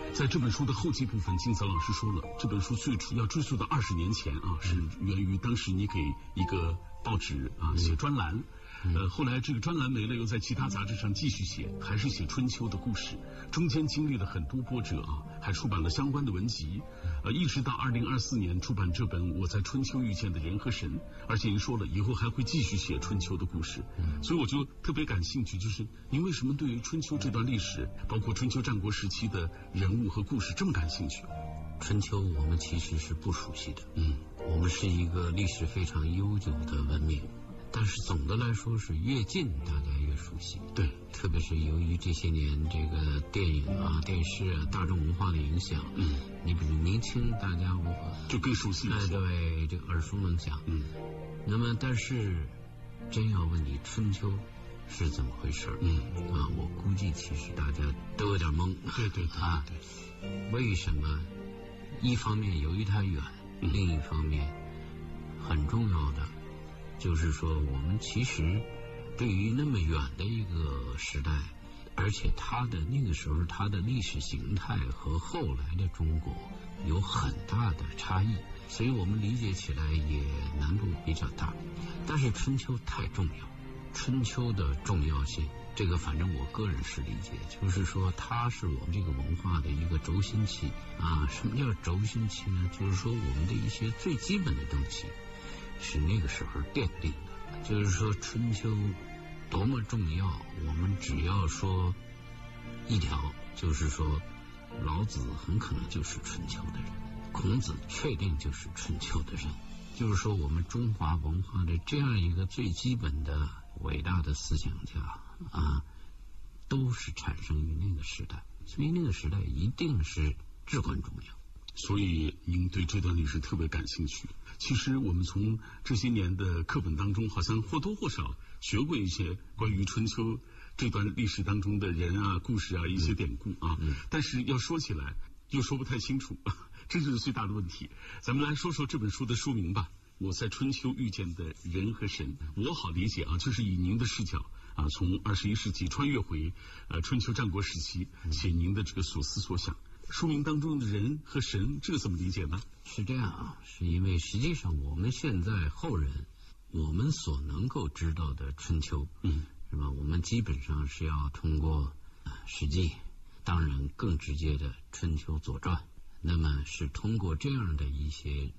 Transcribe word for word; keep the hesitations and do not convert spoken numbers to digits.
在这本书的后记部分，金泽老师说了，这本书最初要追溯到二十年前啊，是源于当时你给一个报纸啊写专栏。呃，后来这个专栏没了，又在其他杂志上继续写，还是写春秋的故事，中间经历了很多波折啊，还出版了相关的文集，呃，一直到二零二四年出版这本《我在春秋遇见的人和神》，而且您说了以后还会继续写春秋的故事，所以我就特别感兴趣，就是您为什么对于春秋这段历史，包括春秋战国时期的人物和故事这么感兴趣？ 春秋我们其实是不熟悉的，嗯，我们是一个历史非常悠久的文明。但是总的来说是越近大家越熟悉， 对， 特别是由于这些年这个电影啊、电视啊、大众文化的影响，嗯，你比如明清，大家就更熟悉了， 哎，对，这个耳熟能详，嗯。那么，但是真要问你春秋是怎么回事，嗯啊，我估计其实大家都有点懵， 对对对啊， 对， 为什么？一方面由于它远，嗯、另一方面很重要的。就是说我们其实对于那么远的一个时代，而且它的那个时候它的历史形态和后来的中国有很大的差异，所以我们理解起来也难度比较大。但是春秋太重要，春秋的重要性，这个反正我个人是理解，就是说它是我们这个文化的一个轴心器啊。什么叫轴心器呢？就是说我们的一些最基本的东西是那个时候奠定的，就是说春秋多么重要，我们只要说一条，就是说老子很可能就是春秋的人，孔子确定就是春秋的人，就是说我们中华文化的这样一个最基本的伟大的思想家啊，都是产生于那个时代，所以那个时代一定是至关重要。 所以您对这段历史特别感兴趣。其实我们从这些年的课本当中，好像或多或少学过一些关于春秋这段历史当中的人啊、故事啊、一些典故啊，嗯、但是要说起来又说不太清楚，这就是最大的问题。咱们来说说这本书的书名吧。我在春秋遇见的人和神，我好理解啊，就是以您的视角啊，从二十一世纪穿越回呃春秋战国时期，写您的这个所思所想。书名当中的人和神，这个怎么理解呢？ 是这样啊，是因为实际上我们现在后人，我们所能够知道的春秋，嗯，是吧？我们基本上是要通过《史记》，当然更直接的《春秋左传》，那么是通过这样的一些